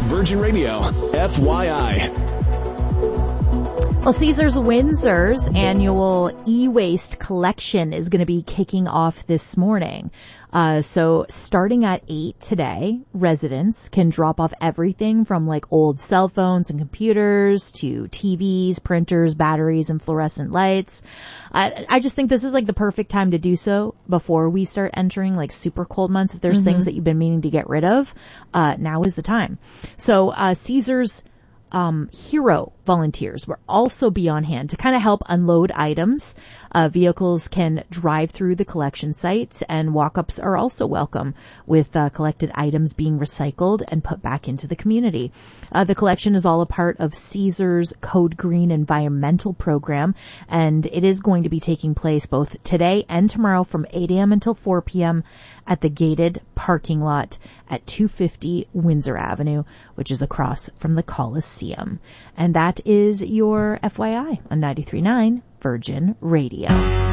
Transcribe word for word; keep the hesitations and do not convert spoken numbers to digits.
Virgin Radio, F Y I. Well, Caesars Windsor's annual e-waste collection is going to be kicking off this morning. Uh, so starting at eight today, residents can drop off everything from like old cell phones and computers to T Vs, printers, batteries, and fluorescent lights. I, I just think this is like the perfect time to do so before we start entering like super cold months. If there's mm-hmm. things that you've been meaning to get rid of, uh, now is the time. So, uh, Caesars Um, hero volunteers will also be on hand to kind of help unload items. Uh, vehicles can drive through the collection sites, and walk-ups are also welcome, with uh, collected items being recycled and put back into the community. Uh, the collection is all a part of Caesars Code Green environmental program, and it is going to be taking place both today and tomorrow from eight a.m. until four p.m. at the gated parking lot at two fifty Windsor Avenue, which is across from the Coliseum. And that is your F Y I on ninety-three point nine Virgin Radio.